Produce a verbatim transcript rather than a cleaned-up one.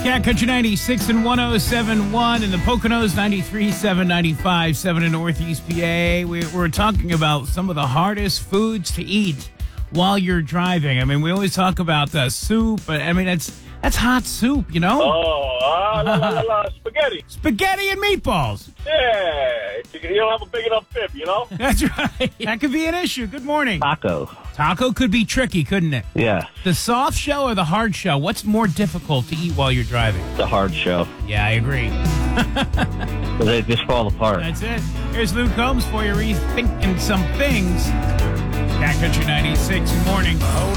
Cat Country ninety-six and one oh seven point one in the Poconos, ninety-three point seven, ninety-five point seven in Northeast P A. We, we're talking about some of the hardest foods to eat while you're driving. I mean, we always talk about the soup, but I mean, that's that's hot soup, you know? Oh, uh, la, la, la, la, spaghetti. Spaghetti and meatballs. Yeah, you don't have a big enough bib, you know? That's right. That could be an issue. Good morning. Taco. Taco could be tricky, couldn't it? Yeah, The soft shell or the hard shell? What's more difficult to eat while you're driving? the hard shell. Yeah, I agree. Because they just fall apart. That's it. Here's Luke Combs for you rethinking some things. Cat Country ninety-six morning.